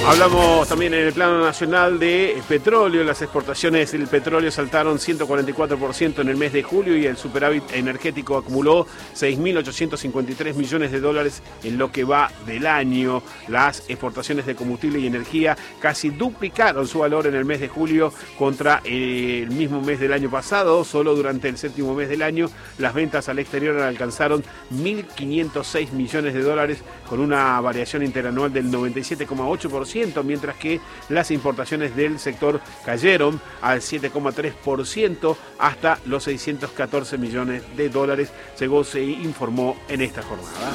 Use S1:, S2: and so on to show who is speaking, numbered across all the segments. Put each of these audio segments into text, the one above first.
S1: Hablamos también en el plano nacional de petróleo. Las exportaciones del petróleo saltaron 144% en el mes de julio y el superávit energético acumuló 6.853 millones de dólares en lo que va del año. Las exportaciones de combustible y energía casi duplicaron su valor en el mes de julio contra el mismo mes del año pasado. Solo durante el séptimo mes del año, las ventas al exterior alcanzaron 1.506 millones de dólares con una variación interanual del 97,8%. Mientras que las importaciones del sector cayeron al 7,3% hasta los 614 millones de dólares, según se informó en esta jornada.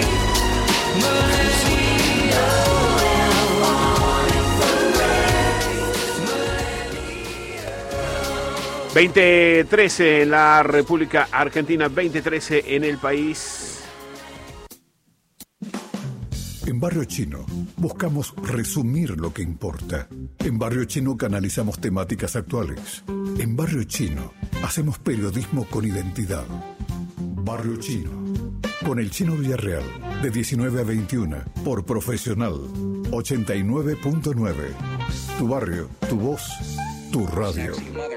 S1: 2013 en la República Argentina, 2013 en el país.
S2: En Barrio Chino buscamos resumir lo que importa. En Barrio Chino canalizamos temáticas actuales. En Barrio Chino hacemos periodismo con identidad. Barrio Chino, con el Chino Villarreal, de 19 a 21, por Profesional 89.9. Tu barrio, tu voz, tu radio.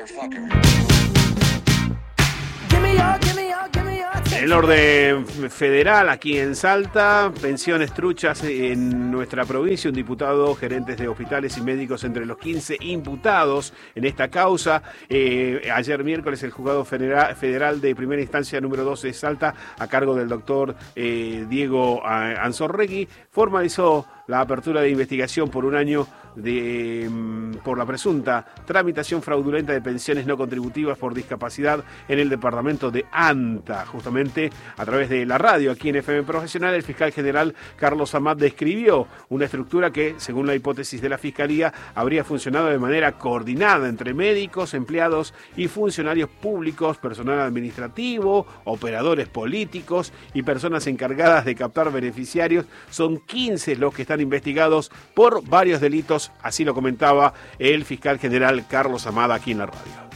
S1: En el orden federal, aquí en Salta, pensiones truchas en nuestra provincia. Un diputado, gerentes de hospitales y médicos entre los 15 imputados en esta causa. Ayer miércoles el juzgado federal de primera instancia número 12 de Salta, a cargo del doctor Diego Anzorregui, formalizó la apertura de investigación por un año por la presunta tramitación fraudulenta de pensiones no contributivas por discapacidad en el departamento de Anta. Justamente a través de la radio, aquí en FM Profesional, el fiscal general Carlos Amat describió una estructura que, según la hipótesis de la Fiscalía, habría funcionado de manera coordinada entre médicos, empleados y funcionarios públicos, personal administrativo, operadores políticos y personas encargadas de captar beneficiarios. Son 15 los que están investigados por varios delitos, así lo comentaba el fiscal general Carlos Amada aquí en la radio.